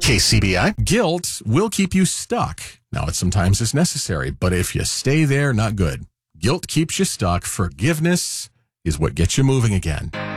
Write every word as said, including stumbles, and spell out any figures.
K C B I. Guilt will keep you stuck. Now, it sometimes is necessary, but if you stay there, not good. Guilt keeps you stuck. Forgiveness is what gets you moving again.